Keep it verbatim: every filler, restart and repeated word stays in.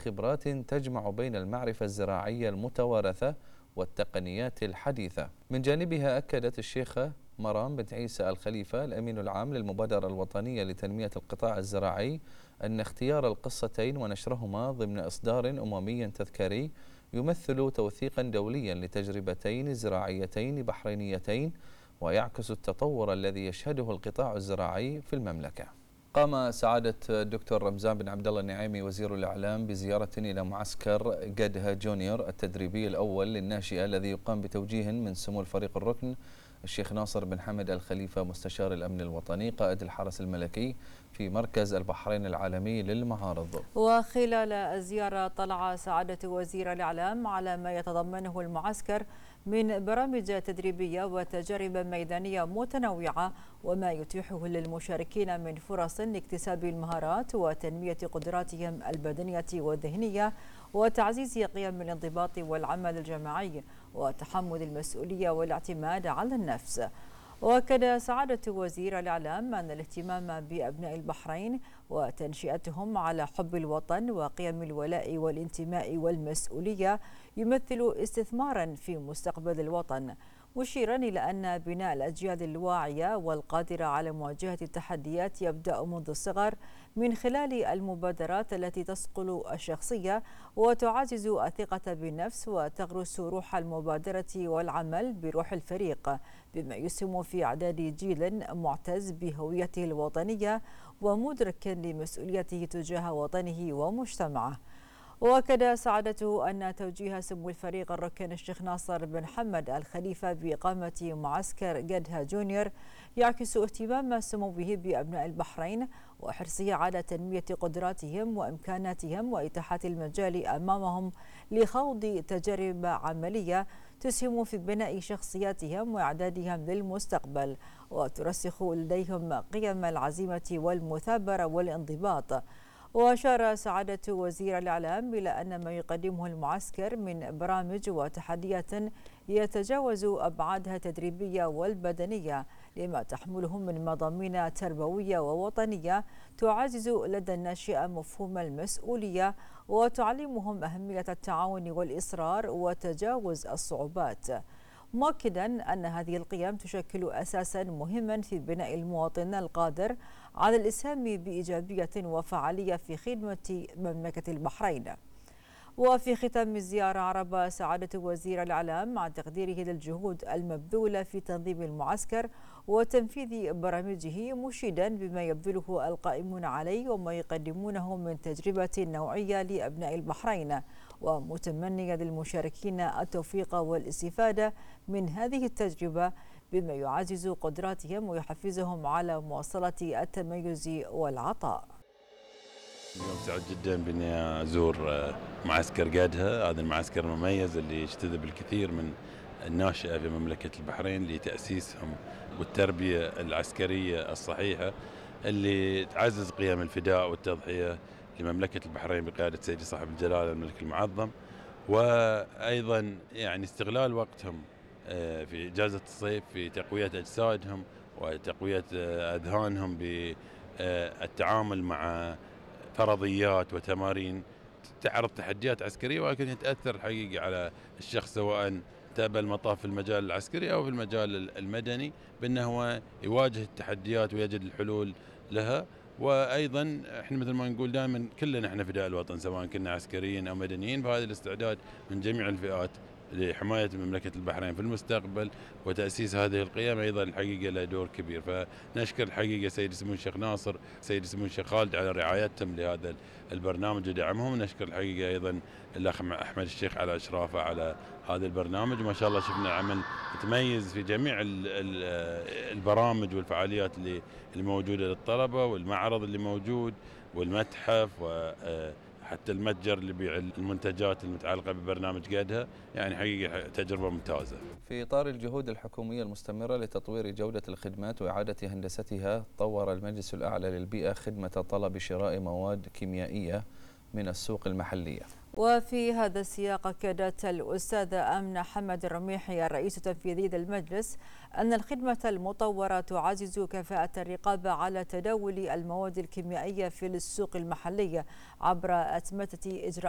خبرات تجمع بين المعرفة الزراعية المتوارثة والتقنيات الحديثة. من جانبها أكدت الشيخة مرام بنت عيسى الخليفة الأمين العام للمبادرة الوطنية لتنمية القطاع الزراعي أن اختيار القصتين ونشرهما ضمن إصدار أممي تذكاري يمثل توثيقا دوليا لتجربتين زراعيتين بحرينيتين، ويعكس التطور الذي يشهده القطاع الزراعي في المملكة. قام سعادة الدكتور رمزان بن عبد الله النعيمي وزير الإعلام بزيارة إلى معسكر قدها جونيور التدريبي الأول للناشئة الذي يقام بتوجيه من سمو الفريق الركن الشيخ ناصر بن حمد الخليفة مستشار الأمن الوطني قائد الحرس الملكي في مركز البحرين العالمي للمعارض. وخلال الزيارة طلع سعادة وزير الإعلام على ما يتضمنه المعسكر من برامج تدريبية وتجارب ميدانية متنوعة، وما يتيحه للمشاركين من فرص لاكتساب المهارات وتنمية قدراتهم البدنية والذهنية وتعزيز قيم الانضباط والعمل الجماعي وتحمل المسؤولية والاعتماد على النفس. وأكد سعادة وزير الإعلام أن الاهتمام بأبناء البحرين وتنشئتهم على حب الوطن وقيم الولاء والانتماء والمسؤولية يمثل استثمارا في مستقبل الوطن، مشيرا إلى أن بناء الأجيال الواعية والقادرة على مواجهة التحديات يبدأ منذ الصغر من خلال المبادرات التي تصقل الشخصية وتعزز الثقة بالنفس وتغرس روح المبادرة والعمل بروح الفريق، بما يسهم في إعداد جيل معتز بهويته الوطنية ومدرك لمسؤوليته تجاه وطنه ومجتمعه. وأكد سعادته أن توجيه سمو الفريق الركن الشيخ ناصر بن حمد الخليفة بإقامة معسكر قدها جونيور يعكس اهتمام سموه بأبناء البحرين وحرصه على تنمية قدراتهم وإمكاناتهم وإتاحة المجال أمامهم لخوض تجارب عملية تسهم في بناء شخصياتهم وإعدادهم للمستقبل وترسخ لديهم قيم العزيمة والمثابرة والانضباط. وأشار سعادة وزير الإعلام إلى أن ما يقدمه المعسكر من برامج وتحديات يتجاوز أبعادها التدريبية والبدنية لما تحمله من مضامين تربوية ووطنية تعزز لدى الناشئة مفهوم المسؤولية وتعلمهم أهمية التعاون والإصرار وتجاوز الصعوبات، مؤكدا أن هذه القيم تشكل أساسا مهما في بناء المواطن القادر على الإسهام بإيجابية وفعالية في خدمة مملكة البحرين. وفي ختام الزيارة عرب سعادة وزير الإعلام مع تقديره للجهود المبذولة في تنظيم المعسكر وتنفيذ برامجه، مشيدا بما يبذله القائمون عليه وما يقدمونه من تجربة نوعية لأبناء البحرين، ومتمنيا للمشاركين التوفيق والاستفادة من هذه التجربة بما يعزز قدراتهم ويحفزهم على مواصلة التميز والعطاء. اليوم سعيد جدا باني ازور معسكر قدها، هذا المعسكر المميز اللي يجتذب الكثير من الناشئه في مملكه البحرين لتاسيسهم والتربيه العسكريه الصحيحه اللي تعزز قيم الفداء والتضحيه لمملكه البحرين بقياده سيدي صاحب الجلاله الملك المعظم، وايضا يعني استغلال وقتهم في اجازه الصيف في تقويه اجسادهم وتقويه اذهانهم بالتعامل مع فرضيات وتمارين تعرض تحديات عسكرية، ولكن تأثر الحقيقة على الشخص سواء تابع المطاف في المجال العسكري أو في المجال المدني، بأنه هو يواجه التحديات ويجد الحلول لها. وأيضا احنا مثل ما نقول دائما كلنا احنا فداء الوطن سواء كنا عسكريين أو مدنيين، فهذا الاستعداد من جميع الفئات لحماية مملكة البحرين في المستقبل وتأسيس هذه القيم أيضا الحقيقة له دور كبير. فنشكر الحقيقة سيد سمو الشيخ ناصر سيد سمو الشيخ خالد على رعايتهم لهذا البرنامج ودعمهم، نشكر الحقيقة أيضا الأخ أحمد الشيخ على إشرافه على هذا البرنامج، وما شاء الله شفنا عمل متميز في جميع البرامج والفعاليات اللي الموجودة للطلبة والمعرض اللي موجود والمتحف و حتى المتجر اللي يبيع المنتجات المتعلقة ببرنامج قدها، يعني حقيقة تجربة ممتازة. في إطار الجهود الحكومية المستمرة لتطوير جودة الخدمات وإعادة هندستها، طور المجلس الأعلى للبيئة خدمة طلب شراء مواد كيميائية من السوق المحلية. وفي هذا السياق أكدت الأستاذة آمنة حمد الرميحي الرئيس التنفيذي للمجلس أن الخدمة المطورة تعزز كفاءة الرقابة على تداول المواد الكيميائية في السوق المحلية عبر أتمتة إجراءات